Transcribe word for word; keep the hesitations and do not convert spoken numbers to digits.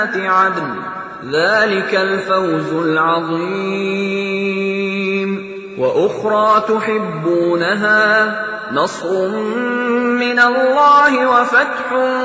عَدْنٍ ۚ ذَٰلِكَ الْفَوْزُ الْعَظِيمُ. وَأُخْرَىٰ تُحِبُّونَهَا ۖ نَصْرٌ مِّنَ اللَّهِ وَفَتْحٌ